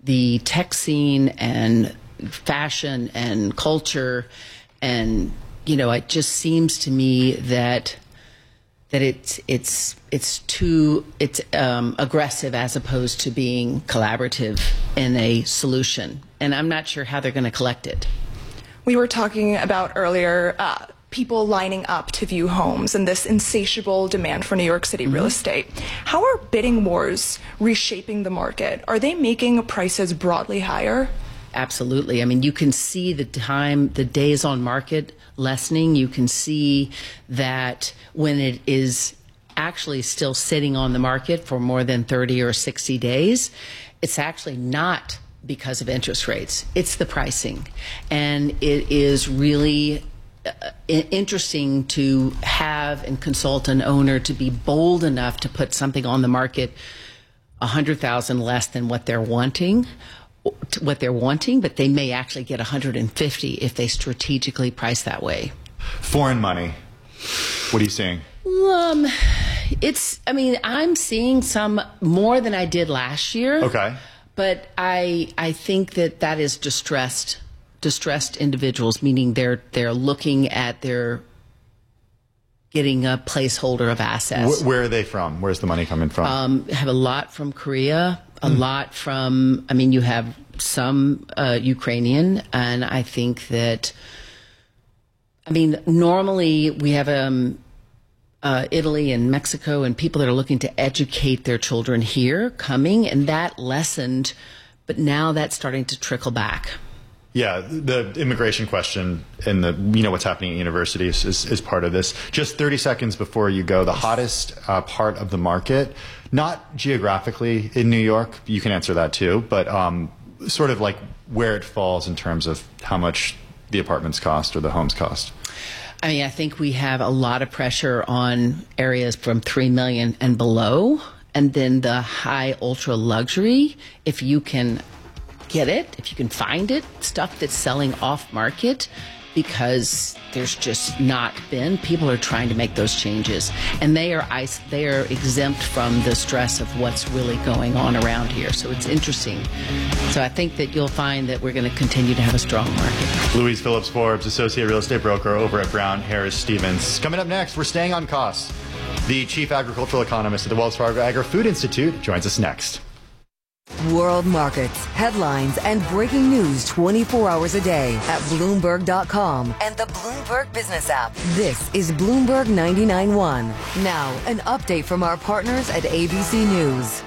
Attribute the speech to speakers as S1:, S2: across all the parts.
S1: the tech scene and fashion and culture, and it just seems to me that it's too aggressive as opposed to being collaborative in a solution, and I'm not sure how they're going to collect it.
S2: We were talking about earlier people lining up to view homes and this insatiable demand for New York City real estate. How are bidding wars reshaping the market? Are they making prices broadly higher?
S1: Absolutely. I mean, you can see the days on market lessening. You can see that when it is actually still sitting on the market for more than 30 or 60 days, it's actually not because of interest rates. It's the pricing. And it is really interesting to have and consult an owner to be bold enough to put something on the market $100,000 less than what they're wanting, but they may actually get 150 if they strategically price that way.
S3: Foreign money. What are you seeing?
S1: I'm seeing some more than I did last year.
S3: Okay.
S1: But I think that is distressed individuals, meaning they're looking at getting a placeholder of assets.
S3: Where are they from? Where's the money coming from?
S1: Have a lot from Korea, a lot from, you have some Ukrainian, and I think that, normally we have Italy and Mexico and people that are looking to educate their children here coming, and that lessened, but now that's starting to trickle back.
S3: Yeah, the immigration question and what's happening at universities is part of this. Just 30 seconds before you go, the hottest part of the market, not geographically in New York, you can answer that too, but sort of like where it falls in terms of how much the apartments cost or the homes cost.
S1: I think we have a lot of pressure on areas from $3 million and below, and then the high ultra luxury, if you can get it, if you can find it, stuff that's selling off market, because there's just not been. People are trying to make those changes, and they are exempt from the stress of what's really going on around here. So it's interesting. So I think that you'll find that we're going to continue to have a strong market.
S3: Louise Phillips Forbes, associate real estate broker over at Brown Harris Stevens. Coming up next, we're staying on costs. The chief agricultural economist at the Wells Fargo Agri-Food Institute joins us next.
S4: World markets, headlines, and breaking news 24 hours a day at Bloomberg.com and the Bloomberg Business app. This is Bloomberg 99.1. Now, an update from our partners at ABC News.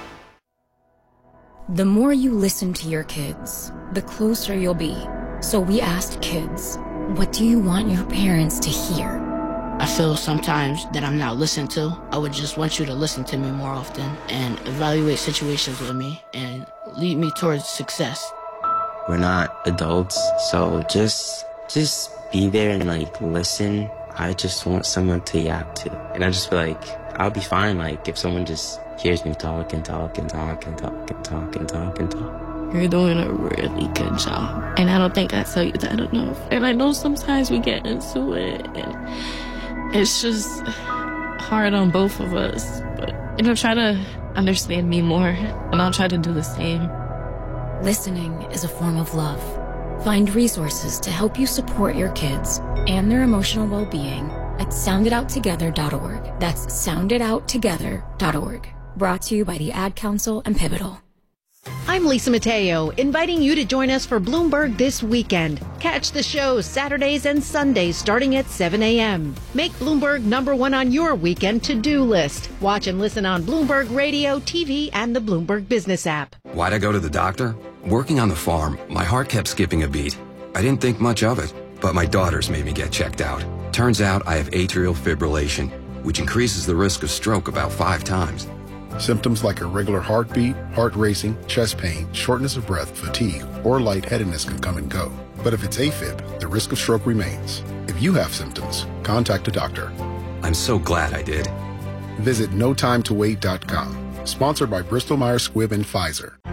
S5: The more you listen to your kids, the closer you'll be. So we asked kids, what do you want your parents to hear?
S6: I feel sometimes that I'm not listened to. I would just want you to listen to me more often and evaluate situations with me and lead me towards success.
S7: We're not adults, so just be there and listen. I just want someone to yap to. And I just feel like I'll be fine if someone just hears me talk and talk and talk and talk and talk and talk and talk.
S8: You're doing a really good job. And I don't think I tell you that enough. And I know sometimes we get into it and it's just hard on both of us, but try to understand me more, and I'll try to do the same.
S5: Listening is a form of love. Find resources to help you support your kids and their emotional well-being at sounditouttogether.org. That's sounditouttogether.org. Brought to you by the Ad Council and Pivotal.
S9: I'm Lisa Mateo, inviting you to join us for Bloomberg This Weekend. Catch the show Saturdays and Sundays starting at 7 a.m. Make Bloomberg #1 on your weekend to-do list. Watch and listen on Bloomberg Radio, TV, and the Bloomberg Business app.
S10: Why'd I go to the doctor? Working on the farm, my heart kept skipping a beat. I didn't think much of it, but my daughters made me get checked out. Turns out I have atrial fibrillation, which increases the risk of stroke about 5 times.
S11: Symptoms like irregular heartbeat, heart racing, chest pain, shortness of breath, fatigue, or lightheadedness can come and go. But if it's AFib, the risk of stroke remains. If you have symptoms, contact a doctor.
S10: I'm so glad I did.
S11: Visit notimetowait.com. Sponsored by Bristol Myers Squibb and Pfizer.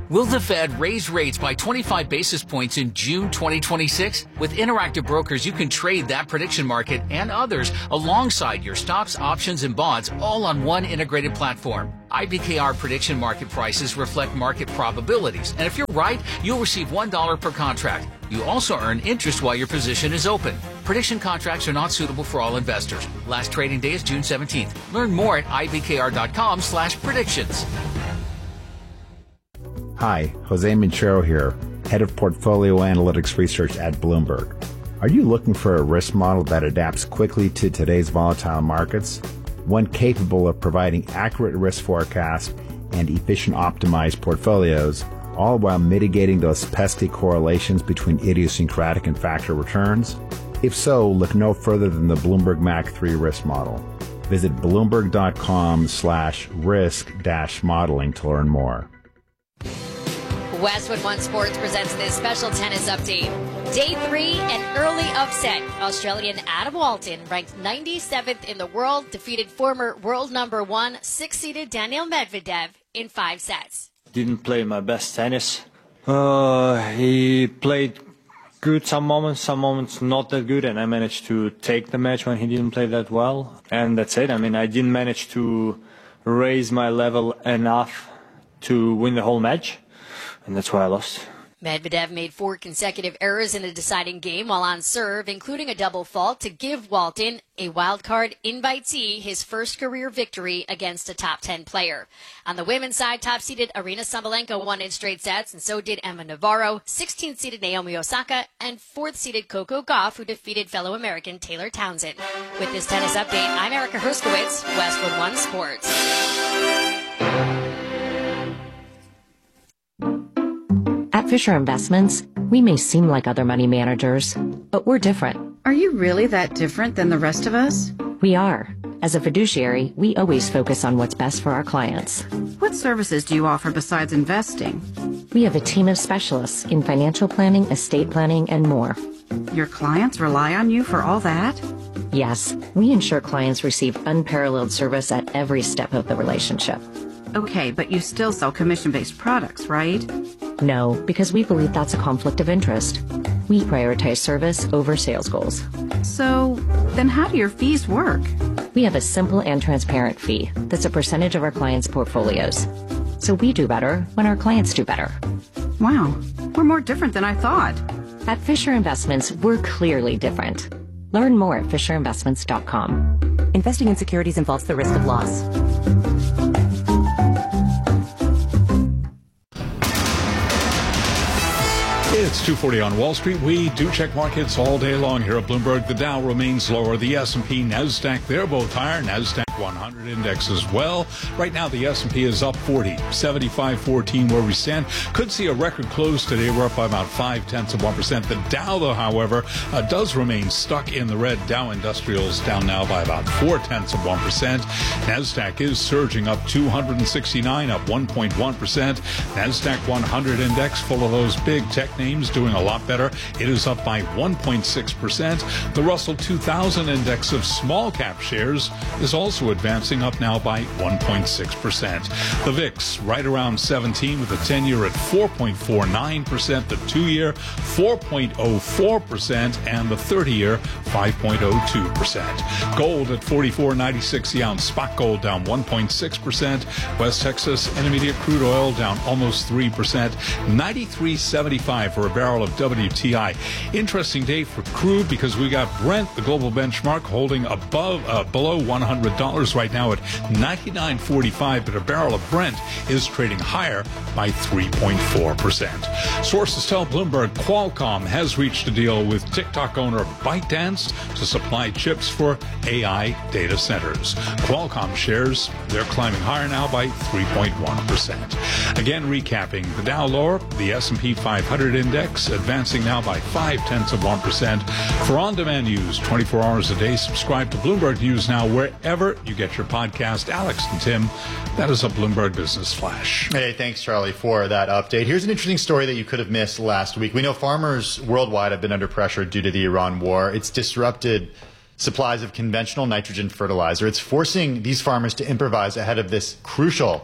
S12: Will the Fed raise rates by 25 basis points in June 2026? With Interactive Brokers, you can trade that prediction market and others alongside your stocks, options, and bonds, all on one integrated platform. IBKR prediction market prices reflect market probabilities, and if you're right, you'll receive $1 per contract. You also earn interest while your position is open. Prediction contracts are not suitable for all investors. Last trading day is June 17th. Learn more at ibkr.com/predictions.
S13: Hi, Jose Minchero here, Head of Portfolio Analytics Research at Bloomberg. Are you looking for a risk model that adapts quickly to today's volatile markets? One capable of providing accurate risk forecasts and efficient optimized portfolios, all while mitigating those pesky correlations between idiosyncratic and factor returns? If so, look no further than the Bloomberg Mac 3 risk model. Visit bloomberg.com/risk-modeling to learn more.
S14: Westwood One Sports presents this special tennis update. Day 3, an early upset. Australian Adam Walton, ranked 97th in the world, defeated former world number 1, 6-seeded Daniil Medvedev in 5 sets.
S15: Didn't play my best tennis. He played good some moments not that good, and I managed to take the match when he didn't play that well. And that's it. I mean, I didn't manage to raise my level enough to win the whole match. And that's why I lost.
S14: Medvedev made 4 consecutive errors in a deciding game while on serve, including a double fault to give Walton, a wildcard invitee, his first career victory against a top 10 player. On the women's side, top-seeded Aryna Sabalenka won in straight sets, and so did Emma Navarro, 16th-seeded Naomi Osaka, and 4th-seeded Coco Gauff, who defeated fellow American Taylor Townsend. With this tennis update, I'm Erica Herskowitz, Westwood One Sports.
S16: At Fisher Investments, we may seem like other money managers, but we're different.
S17: Are you really that different than the rest of us?
S16: We are. As a fiduciary, we always focus on what's best for our clients.
S17: What services do you offer besides investing?
S16: We have a team of specialists in financial planning, estate planning, and more.
S17: Your clients rely on you for all that?
S16: Yes, we ensure clients receive unparalleled service at every step of the relationship.
S17: Okay, but you still sell commission-based products, right?
S16: No, because we believe that's a conflict of interest. We prioritize service over sales goals.
S17: So, then how do your fees work?
S16: We have a simple and transparent fee that's a percentage of our clients' portfolios. So we do better when our clients do better.
S17: Wow, we're more different than I thought.
S16: At Fisher Investments, we're clearly different. Learn more at fisherinvestments.com. Investing in securities involves the risk of loss.
S18: It's 2:40 on Wall Street. We do check markets all day long here at Bloomberg. The Dow remains lower. The S&P, NASDAQ, they're both higher. NASDAQ 100 index as well. Right now, the S&P is up 40, 75.14 where we stand. Could see a record close today. We're up by about 0.5%. The Dow, though, however, does remain stuck in the red. Dow Industrials down now by about 0.4%. NASDAQ is surging up 269, up 1.1%. NASDAQ 100 index, full of those big tech names, doing a lot better. It is up by 1.6%. The Russell 2000 index of small cap shares is also advancing, up now by 1.6%. The VIX right around 17 with the 10-year at 4.49%, the 2-year 4.04%, and the 30-year 5.02%. Gold at $44.96 the ounce. Spot gold down 1.6%. West Texas Intermediate crude oil down almost 3%. 93.75 for a barrel of WTI. Interesting day for crude because we got Brent, the global benchmark, holding below $100 right now at 99.45, but a barrel of Brent is trading higher by 3.4%. Sources tell Bloomberg Qualcomm has reached a deal with TikTok owner ByteDance to supply chips for AI data centers. Qualcomm shares, they're climbing higher now by 3.1%. Again, recapping, the Dow lower, the S&P 500 index advancing now by 0.5%. For on-demand news 24 hours a day, subscribe to Bloomberg News Now wherever you get your podcast. Alex and Tim, that is a Bloomberg Business Flash.
S3: Hey, thanks, Charlie, for that update. Here's an interesting story that you could have missed last week. We know farmers worldwide have been under pressure due to the Iran war. It's disrupted supplies of conventional nitrogen fertilizer. It's forcing these farmers to improvise ahead of this crucial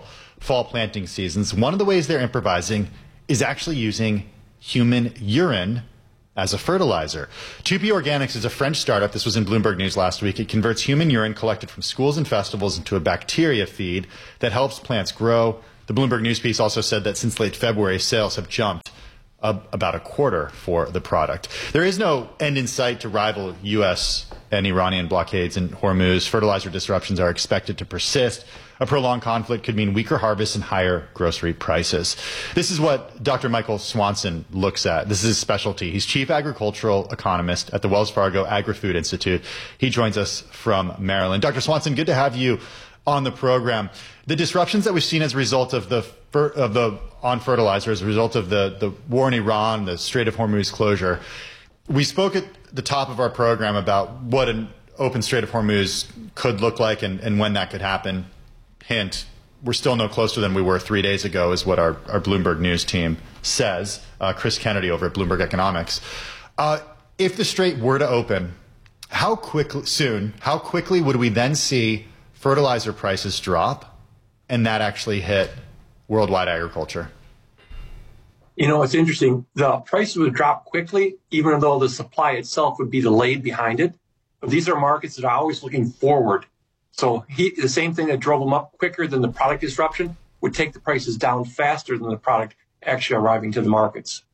S3: fall planting seasons, one of the ways they're improvising is actually using human urine as a fertilizer. 2P Organics is a French startup. This was in Bloomberg News last week. It converts human urine collected from schools and festivals into a bacteria feed that helps plants grow. The Bloomberg News piece also said that since late February, sales have jumped about a quarter for the product. There is no end in sight to rival U.S. and Iranian blockades in Hormuz. Fertilizer disruptions are expected to persist. A prolonged conflict could mean weaker harvests and higher grocery prices. This is what Dr. Michael Swanson looks at. This is his specialty. He's chief agricultural economist at the Wells Fargo Agri-Food Institute. He joins us from Maryland. Dr. Swanson, good to have you on the program. The disruptions that we've seen as a result of on fertilizer, as a result of the war in Iran, the Strait of Hormuz closure, we spoke at the top of our program about what an open Strait of Hormuz could look like and when that could happen. Hint, we're still no closer than we were 3 days ago, is what our Bloomberg News team says. Chris Kennedy over at Bloomberg Economics. If the Strait were to open, how quickly would we then see fertilizer prices drop and that actually hit worldwide agriculture?
S19: You know, it's interesting. The prices would drop quickly, even though the supply itself would be delayed behind it. But these are markets that are always looking forward. So the same thing that drove them up quicker than the product disruption would take the prices down faster than the product actually arriving to the markets.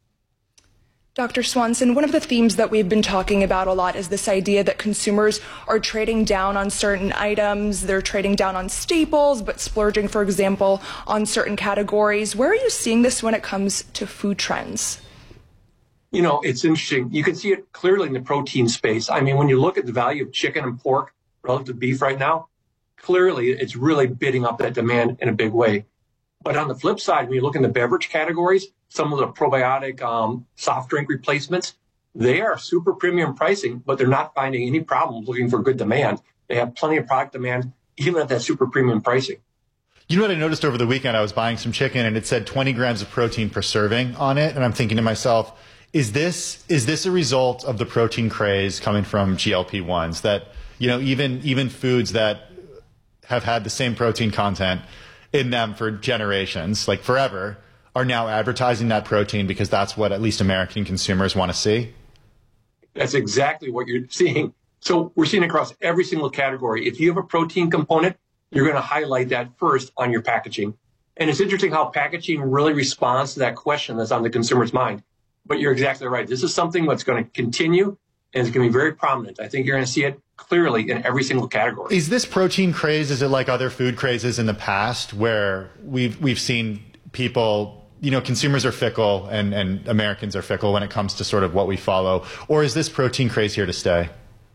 S2: Dr. Swanson, one of the themes that we've been talking about a lot is this idea that consumers are trading down on certain items. They're trading down on staples, but splurging, for example, on certain categories. Where are you seeing this when it comes to food trends?
S19: You know, it's interesting. You can see it clearly in the protein space. I mean, when you look at the value of chicken and pork relative to beef right now, clearly it's really bidding up that demand in a big way. But on the flip side, when you look in the beverage categories, some of the probiotic soft drink replacements, they are super premium pricing, but they're not finding any problems looking for good demand. They have plenty of product demand, even at that super premium pricing.
S3: You know what I noticed over the weekend? I was buying some chicken and it said 20 grams of protein per serving on it. And I'm thinking to myself, is this a result of the protein craze coming from GLP-1s, that, you know, even foods that have had the same protein content in them for generations, like forever, are now advertising that protein because that's what at least American consumers want to see?
S19: That's exactly what you're seeing. So we're seeing across every single category. If you have a protein component, you're going to highlight that first on your packaging. And it's interesting how packaging really responds to that question that's on the consumer's mind. But you're exactly right. This is something that's going to continue, and it's going to be very prominent. I think you're going to see it clearly in every single category.
S3: Is this protein craze, is it like other food crazes in the past where we've seen people, you know, consumers are fickle and Americans are fickle when it comes to sort of what we follow? Or is this protein craze here to stay?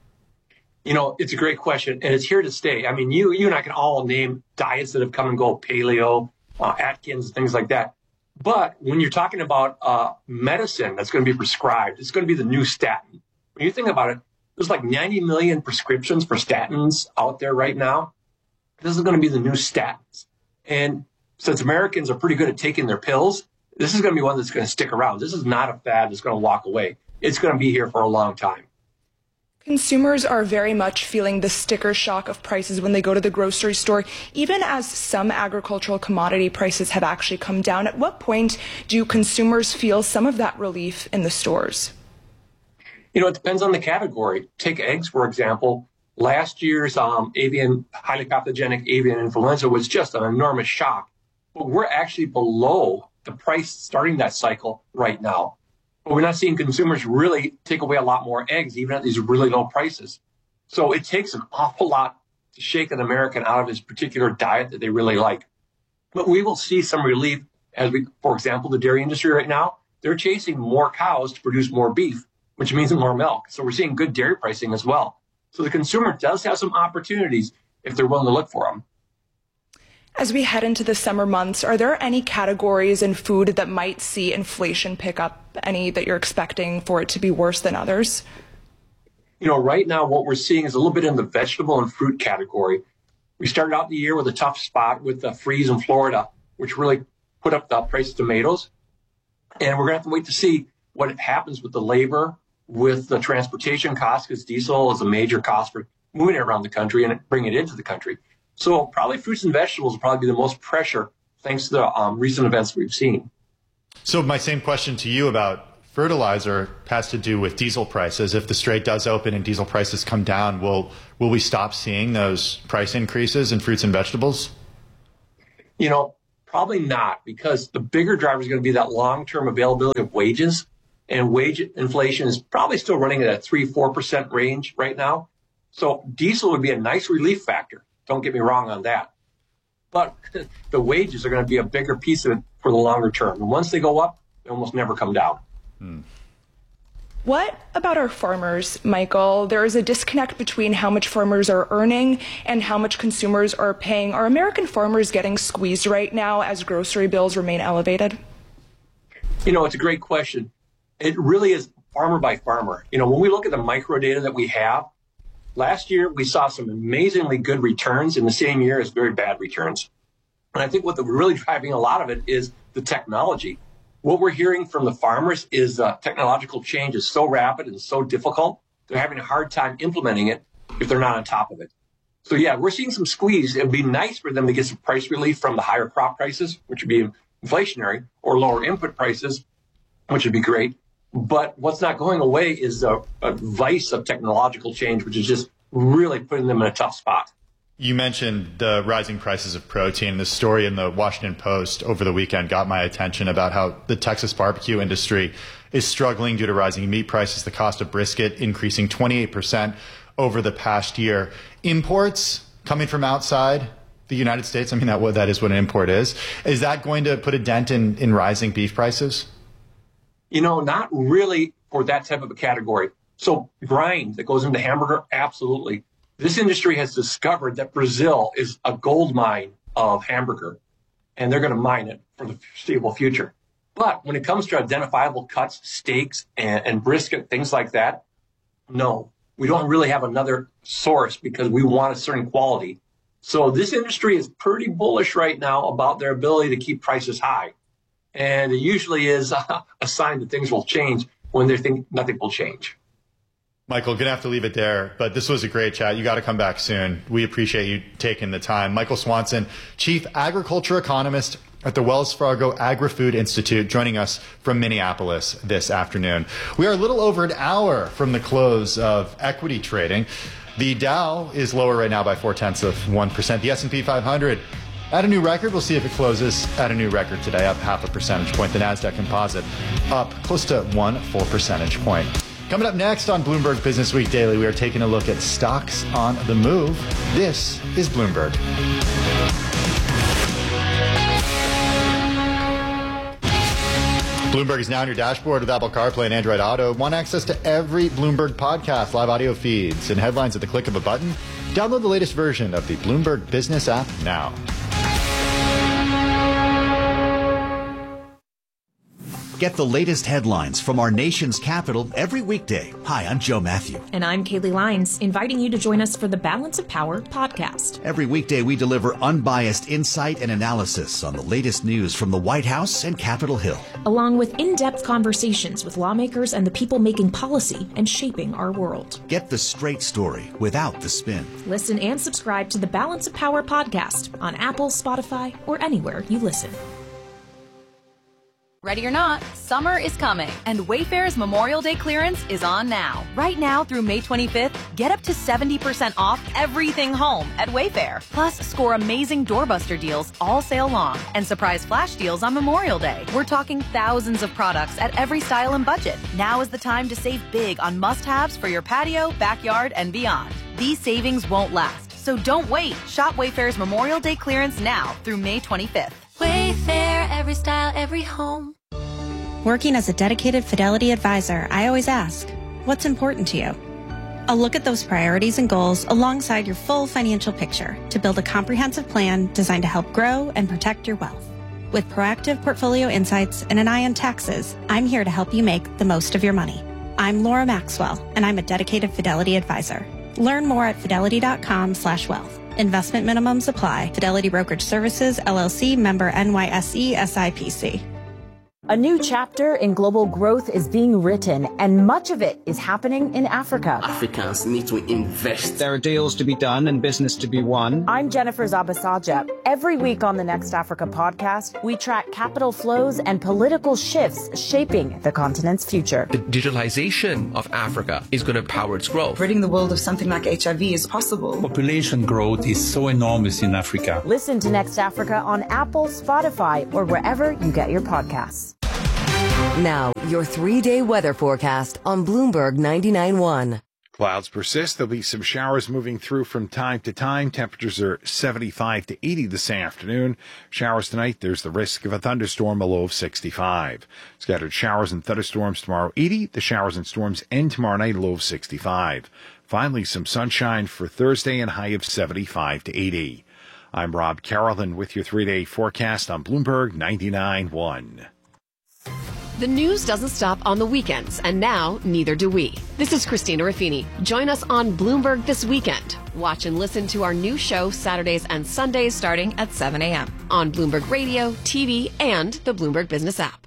S19: You know, it's a great question, and it's here to stay. I mean, you and I can all name diets that have come and go, paleo, Atkins, things like that. But when you're talking about medicine that's going to be prescribed, it's going to be the new statin. When you think about it, there's like 90 million prescriptions for statins out there right now. This is going to be the new statins. And since Americans are pretty good at taking their pills, this is going to be one that's going to stick around. This is not a fad that's going to walk away. It's going to be here for a long time.
S2: Consumers are very much feeling the sticker shock of prices when they go to the grocery store, even as some agricultural commodity prices have actually come down. At what point do consumers feel some of that relief in the stores?
S19: You know, it depends on the category. Take eggs, for example. Last year's highly pathogenic avian influenza was just an enormous shock. But we're actually below the price starting that cycle right now. But we're not seeing consumers really take away a lot more eggs, even at these really low prices. So it takes an awful lot to shake an American out of his particular diet that they really like. But we will see some relief as for example, the dairy industry right now, they're chasing more cows to produce more beef, which means more milk. So we're seeing good dairy pricing as well. So the consumer does have some opportunities if they're willing to look for them.
S2: As we head into the summer months, are there any categories in food that might see inflation pick up? Any that you're expecting for it to be worse than others?
S19: You know, right now what we're seeing is a little bit in the vegetable and fruit category. We started out the year with a tough spot with the freeze in Florida, which really put up the price of tomatoes. And we're going to have to wait to see what happens with the labor, with the transportation costs, because diesel is a major cost for moving it around the country and bringing it into the country. So probably fruits and vegetables will probably be the most pressure thanks to the recent events we've seen.
S3: So my same question to you about fertilizer has to do with diesel prices. If the strait does open and diesel prices come down, will we stop seeing those price increases in fruits and vegetables?
S19: Probably not, because the bigger driver is going to be that long-term availability of wages, and wage inflation is probably still running at a 3-4% range right now. So diesel would be a nice relief factor. Don't get me wrong on that. But the wages are going to be a bigger piece of it for the longer term. And once they go up, they almost never come down.
S2: What about our farmers, Michael? There is a disconnect between how much farmers are earning and how much consumers are paying. Are American farmers getting squeezed right now as grocery bills remain elevated?
S19: It's a great question. It really is farmer by farmer. When we look at the micro data that we have, last year we saw some amazingly good returns in the same year as very bad returns. And I think what we're really driving a lot of it is the technology. What we're hearing from the farmers is technological change is so rapid and so difficult, they're having a hard time implementing it if they're not on top of it. So yeah, we're seeing some squeeze. It would be nice for them to get some price relief from the higher crop prices, which would be inflationary, or lower input prices, which would be great. But what's not going away is a vice of technological change, which is just really putting them in a tough spot.
S3: You mentioned the rising prices of protein. The story in the Washington Post over the weekend got my attention about how the Texas barbecue industry is struggling due to rising meat prices, the cost of brisket increasing 28% over the past year. Imports coming from outside the United States, that is what an import is. Is that going to put a dent in rising beef prices?
S19: Not really for that type of a category. So grind that goes into hamburger, absolutely. This industry has discovered that Brazil is a gold mine of hamburger, and they're going to mine it for the foreseeable future. But when it comes to identifiable cuts, steaks, and brisket, things like that, no, we don't really have another source because we want a certain quality. So this industry is pretty bullish right now about their ability to keep prices high. And it usually is a sign that things will change when they think nothing will change.
S3: Michael, going to have to leave it there, but this was a great chat. You got to come back soon. We appreciate you taking the time. Michael Swanson, Chief Agriculture Economist at the Wells Fargo Agri-Food Institute, joining us from Minneapolis this afternoon. We are a little over an hour from the close of equity trading. The Dow is lower right now by 0.4%. The S&P 500 at a new record. We'll see if it closes at a new record today, up 0.5 percentage point. The NASDAQ Composite up close to 1 full percentage point. Coming up next on Bloomberg Business Week Daily, we are taking a look at stocks on the move. This is Bloomberg. Bloomberg is now on your dashboard with Apple CarPlay and Android Auto. Want access to every Bloomberg podcast, live audio feeds, and headlines at the click of a button? Download the latest version of the Bloomberg Business app now.
S20: Get the latest headlines from our nation's capital every weekday. Hi, I'm Joe Matthew.
S21: And I'm Kaylee Lyons, inviting you to join us for the Balance of Power podcast.
S20: Every weekday, we deliver unbiased insight and analysis on the latest news from the White House and Capitol Hill,
S21: along with in-depth conversations with lawmakers and the people making policy and shaping our world.
S20: Get the straight story without the spin.
S21: Listen and subscribe to the Balance of Power podcast on Apple, Spotify, or anywhere you listen.
S22: Ready or not, summer is coming, and Wayfair's Memorial Day clearance is on now. Right now through May 25th, get up to 70% off everything home at Wayfair. Plus, score amazing doorbuster deals all sale long and surprise flash deals on Memorial Day. We're talking thousands of products at every style and budget. Now is the time to save big on must-haves for your patio, backyard, and beyond. These savings won't last, so don't wait. Shop Wayfair's Memorial Day clearance now through May 25th.
S23: Wayfair, every style, every home.
S24: Working as a dedicated Fidelity advisor, I always ask, what's important to you? I'll look at those priorities and goals alongside your full financial picture to build a comprehensive plan designed to help grow and protect your wealth. With proactive portfolio insights and an eye on taxes, I'm here to help you make the most of your money. I'm Laura Maxwell, and I'm a dedicated Fidelity advisor. Learn more at fidelity.com/wealth. Investment minimums apply. Fidelity Brokerage Services, LLC, member NYSE SIPC.
S1: A new chapter in global growth is being written, and much of it is happening in Africa.
S4: Africans need to invest. There are deals to be done and business to be won.
S1: I'm Jennifer Zabasaja. Every week on the Next Africa podcast, we track capital flows and political shifts shaping the continent's future.
S6: The digitalization of Africa is going to power its growth.
S7: Ridding the world of something like HIV is possible.
S25: Population growth is so enormous in Africa.
S1: Listen to Next Africa on Apple, Spotify, or wherever you get your podcasts.
S26: Now, your 3-day weather forecast on Bloomberg 99.1.
S27: Clouds persist. There'll be some showers moving through from time to time. Temperatures are 75 to 80 this afternoon. Showers tonight. There's the risk of a thunderstorm, a low of 65. Scattered showers and thunderstorms tomorrow, 80. The showers and storms end tomorrow night, a low of 65. Finally, some sunshine for Thursday and high of 75 to 80. I'm Rob Carrollton with your 3-day forecast on Bloomberg 99.1.
S28: The news doesn't stop on the weekends, and now neither do we. This is Christina Ruffini. Join us on Bloomberg This Weekend. Watch and listen to our new show Saturdays and Sundays starting at 7 a.m. on Bloomberg Radio, TV, and the Bloomberg Business app.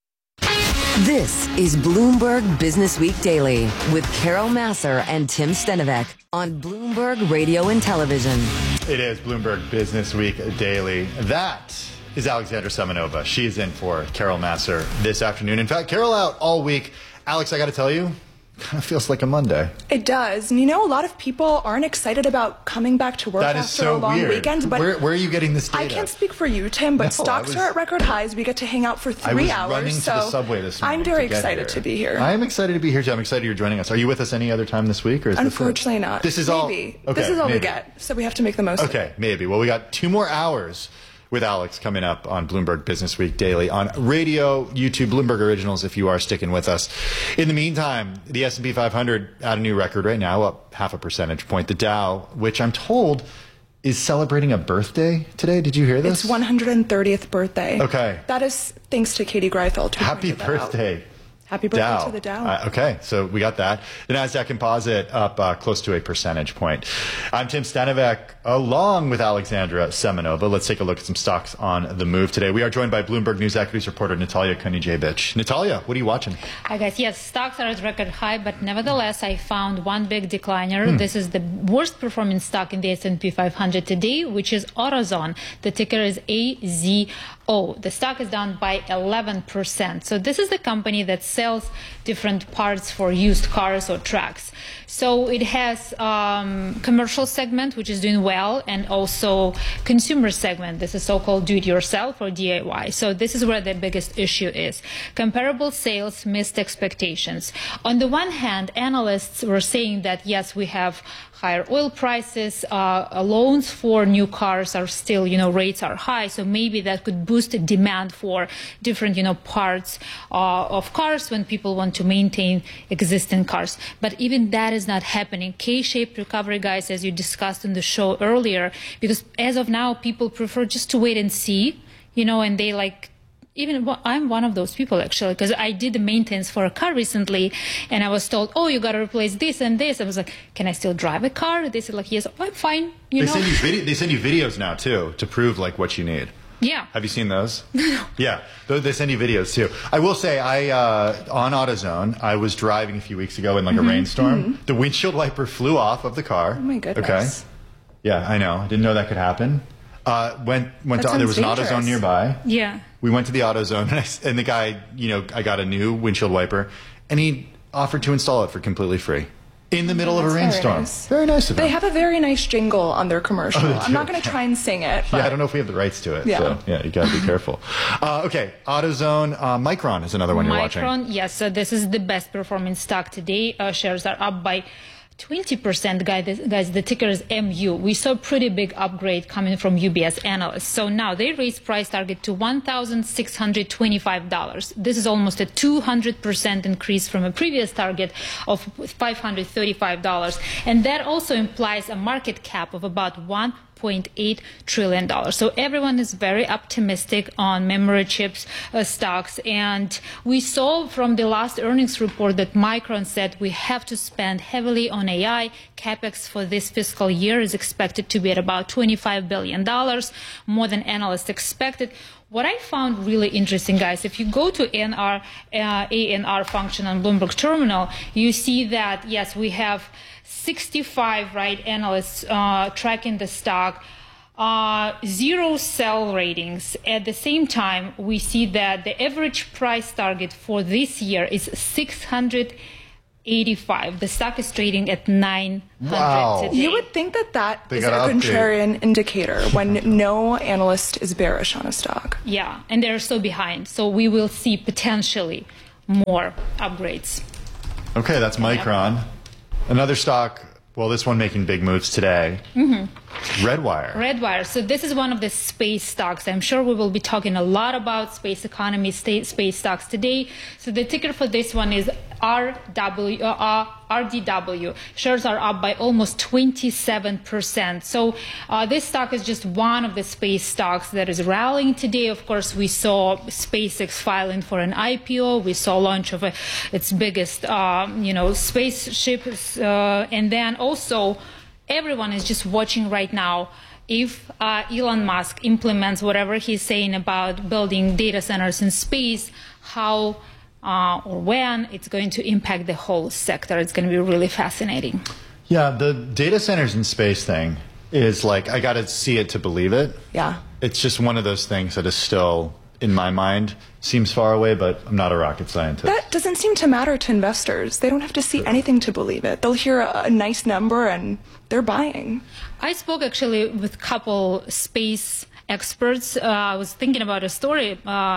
S26: This is Bloomberg Business Week Daily with Carol Massar and Tim Stenovec on Bloomberg Radio and Television.
S3: It is Bloomberg Business Week Daily. That is Alexandra Semenova. She's in for Carol Massar this afternoon. In fact, Carol out all week. Alex, I got to tell you, kind of feels like a Monday.
S2: It does. And you know, a lot of people aren't excited about coming back to work after a long weekend. But
S3: where are you getting this data?
S2: I can't speak for you, Tim, but stocks are at record highs. We get to hang out for 3 hours.
S3: I was running to the subway this morning.
S2: I'm very excited to be here.
S3: I am excited to be here, too. I'm excited you're joining us. Are you with us any other time this week? Or is
S2: Unfortunately not.
S3: This is
S2: maybe.
S3: all? Okay,
S2: this is all
S3: maybe.
S2: we get, so we have to make the most of it.
S3: Okay, maybe. Well, we got 2 more hours with Alex coming up on Bloomberg Business Week Daily on radio, YouTube, Bloomberg Originals if you are sticking with us. In the meantime, the S&P 500 at a new record right now, up 0.5 percentage point. The Dow, which I'm told is celebrating a birthday today. Did you hear this?
S2: It's 130th birthday.
S3: Okay.
S2: That is thanks to Katie Greifeld.
S3: Happy birthday.
S2: Happy birthday to the Dow.
S3: Okay, so we got that. The NASDAQ Composite up close to a percentage point. I'm Tim Stenovec, along with Alexandra Semenova. Let's take a look at some stocks on the move today. We are joined by Bloomberg News Equities reporter Natalia Kunijevic. Natalia, what are you watching?
S29: Hi, guys. Yes, stocks are at record high, but nevertheless, I found one big decliner. This is the worst performing stock in the S&P 500 today, which is AutoZone. The ticker is AZO. The stock is down by 11%. So this is the company that sells different parts for used cars or trucks. So it has commercial segment, which is doing well, and also consumer segment. This is so-called do-it-yourself or DIY. So this is where the biggest issue is. Comparable sales missed expectations. On the one hand, analysts were saying that, yes, we have higher oil prices, loans for new cars are still, rates are high, so maybe that could boost the demand for different, parts of cars when people want to maintain existing cars. But even that is not happening. K-shaped recovery, guys, as you discussed in the show earlier, because as of now, people prefer just to wait and see, and they I'm one of those people, actually, because I did the maintenance for a car recently, and I was told, oh, you got to replace this and this. I was like, can I still drive a car? They said, yes, I'm fine.
S3: They send you videos now, too, to prove, what you need.
S29: Yeah.
S3: Have you seen those? Yeah. They send you videos, too. I will say, on AutoZone, I was driving a few weeks ago in, a rainstorm. The windshield wiper flew off of the car.
S2: Oh, my goodness.
S3: Okay. Yeah, I know. I didn't know that could happen. Went to, there was an AutoZone nearby.
S29: Yeah.
S3: We went to the AutoZone, and the guy, I got a new windshield wiper, and he offered to install it for completely free in the middle of a rainstorm. Very nice of him.
S2: They have a very nice jingle on their commercial. I'm not going to try and sing it.
S3: Yeah, I don't know if we have the rights to it.
S2: Yeah.
S3: So, you got to be careful. Okay, AutoZone. Micron is another one you're watching.
S29: Micron, yes. So this is the best performing stock today. Shares are up by 20%, guys. The ticker is MU. We saw a pretty big upgrade coming from UBS analysts. So now they raised price target to $1,625. This is almost a 200% increase from a previous target of $535. And that also implies a market cap of about $1.8 trillion. So everyone is very optimistic on memory chips stocks. And we saw from the last earnings report that Micron said we have to spend heavily on AI. CapEx for this fiscal year is expected to be at about $25 billion, more than analysts expected. What I found really interesting, guys, if you go to ANR function on Bloomberg Terminal, you see that, yes, we have 65 analysts tracking the stock, 0 sell ratings. At the same time, we see that the average price target for this year is 685. The stock is trading at 900 today.
S2: You would think that is a contrarian indicator when no analyst is bearish on a stock.
S29: Yeah, and they're so behind. So we will see potentially more upgrades.
S3: Okay, that's Micron. Another stock, well, this one making big moves today. Redwire.
S29: Redwire. So this is one of the space stocks. I'm sure we will be talking a lot about space economy, space stocks today. So the ticker for this one is RDW. Shares are up by almost 27%. So this stock is just one of the space stocks that is rallying today. Of course, we saw SpaceX filing for an IPO. We saw launch of its biggest, spaceship, and then also everyone is just watching right now if Elon Musk implements whatever he's saying about building data centers in space, how or when it's going to impact the whole sector. It's going to be really fascinating.
S3: Yeah, the data centers in space thing is like, I got to see it to believe it.
S2: Yeah.
S3: It's just one of those things that is still, in my mind, seems far away, but I'm not a rocket scientist.
S2: That doesn't seem to matter to investors. They don't have to see anything to believe it. They'll hear a nice number and they're buying.
S29: I spoke actually with a couple space experts. I was thinking about a story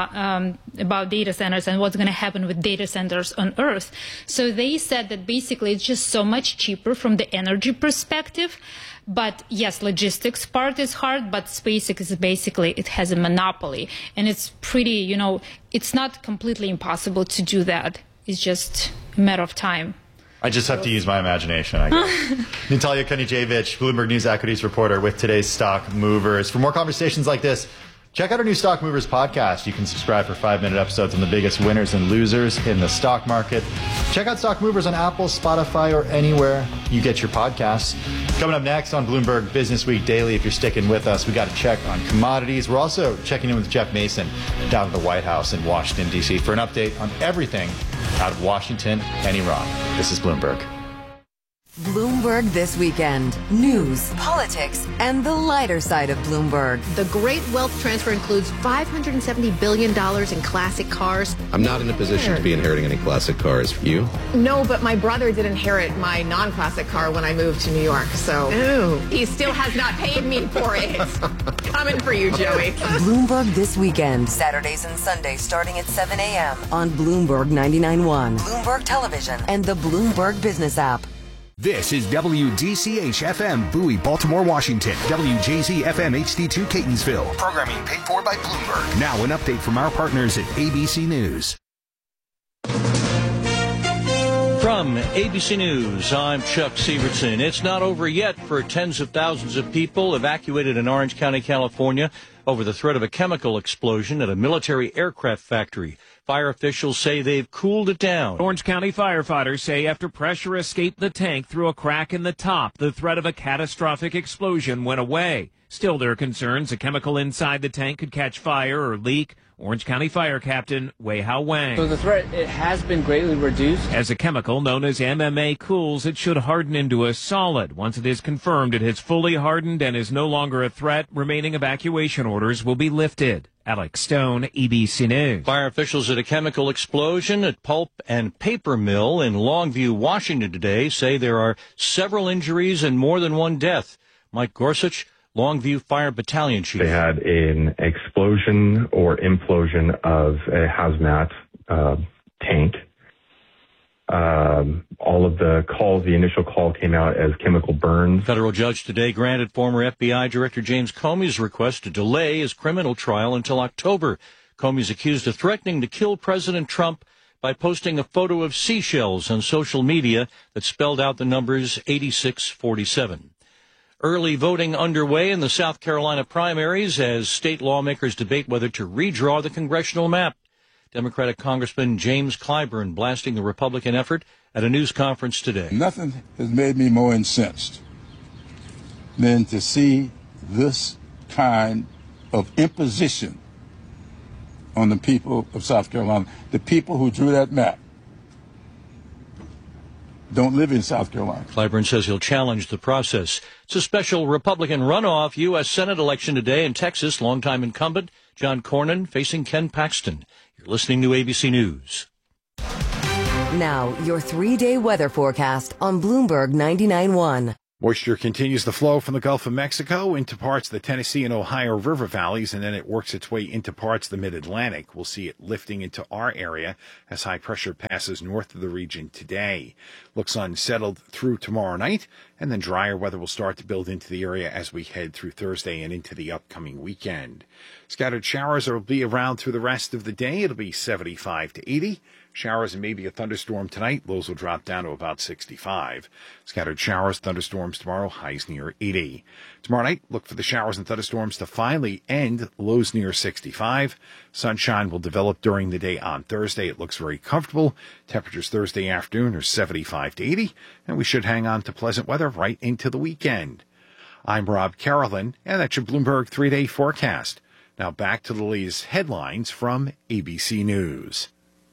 S29: about data centers and what's going to happen with data centers on Earth. So they said that basically it's just so much cheaper from the energy perspective. But yes, logistics part is hard, but SpaceX is basically, it has a monopoly. And it's pretty, it's not completely impossible to do that. It's just a matter of time.
S3: I just have to use my imagination, I guess. Natalia Konijevic, Bloomberg News Equities reporter with today's Stock Movers. For more conversations like this, check out our new Stock Movers podcast. You can subscribe for 5-minute episodes on the biggest winners and losers in the stock market. Check out Stock Movers on Apple, Spotify, or anywhere you get your podcasts. Coming up next on Bloomberg Business Week Daily, if you're sticking with us, we got to check on commodities. We're also checking in with Jeff Mason down at the White House in Washington, D.C. for an update on everything out of Washington and Iran. This is Bloomberg.
S26: Bloomberg This Weekend. News, politics, and the lighter side of Bloomberg.
S28: The great wealth transfer includes $570 billion in classic cars.
S6: I'm not in a position to be inheriting any classic cars. You?
S28: No, but my brother did inherit my non-classic car when I moved to New York, so... Ooh. He still has not paid me for it. Coming for you, Joey.
S26: Bloomberg This Weekend. Saturdays and Sundays starting at 7 a.m. on Bloomberg 99.1, Bloomberg Television, and the Bloomberg Business app.
S5: This is WDCH-FM, Bowie, Baltimore, Washington. WJZ-FM HD2, Catonsville. Programming paid for by Bloomberg. Now an update from our partners at ABC News.
S8: From ABC News, I'm Chuck Sievertson. It's not over yet for tens of thousands of people evacuated in Orange County, California, over the threat of a chemical explosion at a military aircraft factory. Fire officials say they've cooled it down.
S9: Orange County firefighters say after pressure escaped the tank through a crack in the top, the threat of a catastrophic explosion went away. Still, there are concerns a chemical inside the tank could catch fire or leak. Orange County Fire Captain Wei Hao Wang.
S10: So the threat, it has been greatly reduced.
S9: As a chemical known as MMA cools, it should harden into a solid. Once it is confirmed it has fully hardened and is no longer a threat, remaining evacuation orders will be lifted. Alex Stone, ABC News.
S8: Fire officials at a chemical explosion at pulp and paper mill in Longview, Washington today say there are several injuries and more than one death. Mike Gorsuch, Longview Fire Battalion Chief.
S11: They had an explosion or implosion of a hazmat tank. All of the calls, the initial call came out as chemical burns.
S8: Federal judge today granted former FBI Director James Comey's request to delay his criminal trial until October. Comey's accused of threatening to kill President Trump by posting a photo of seashells on social media that spelled out the numbers 8647. Early voting underway in the South Carolina primaries as state lawmakers debate whether to redraw the congressional map. Democratic Congressman James Clyburn blasting the Republican effort at a news conference today.
S12: Nothing has made me more incensed than to see this kind of imposition on the people of South Carolina. The people who drew that map don't live in South Carolina.
S8: Clyburn says he'll challenge the process. It's a special Republican runoff U.S. Senate election today in Texas. Longtime incumbent John Cornyn facing Ken Paxton. You're listening to ABC News.
S26: Now, your 3-day weather forecast on Bloomberg 99.1.
S27: Moisture continues to flow from the Gulf of Mexico into parts of the Tennessee and Ohio River valleys, and then it works its way into parts of the mid-Atlantic. We'll see it lifting into our area as high pressure passes north of the region today. Looks unsettled through tomorrow night, and then drier weather will start to build into the area as we head through Thursday and into the upcoming weekend. Scattered showers will be around through the rest of the day. It'll be 75 to 80. Showers and maybe a thunderstorm tonight. Lows will drop down to about 65. Scattered showers, thunderstorms tomorrow, highs near 80. Tomorrow night, look for the showers and thunderstorms to finally end, lows near 65. Sunshine will develop during the day on Thursday. It looks very comfortable. Temperatures Thursday afternoon are 75 to 80, and we should hang on to pleasant weather right into the weekend. I'm Rob Carolyn, and that's your Bloomberg 3-day forecast. Now back to the latest headlines from ABC News.